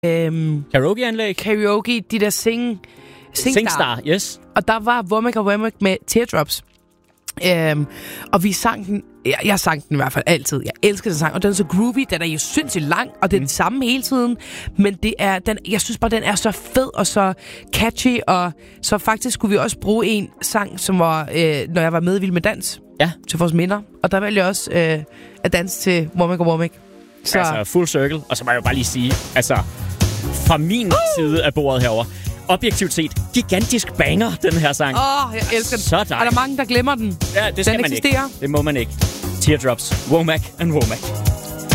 Karaoke-anlæg. Karaoke, de der SingStar. Yes. Og der var Womack og Womack med Teardrops. Og vi sang den. Jeg sang den i hvert fald altid. Jeg elsker den sang, og den er så groovy. Den er jo sindssygt lang, og det er den samme hele tiden. Men jeg synes bare, den er så fed og så catchy. Og så faktisk skulle vi også bruge en sang, som var, når jeg var med i Vild med Dans. Ja. Til vores minder. Og der valgte jeg også at danse til Womack og Womack. Så altså, full circle. Og så må jeg jo bare lige sige, altså, fra min side af bordet herover, objektivt set, gigantisk banger, den her sang. Jeg elsker den. Så dejligt. Er der mange, der glemmer den? Ja, det skal den man eksisterer. ikke. Det må man ikke. Teardrops. Womack and Womack.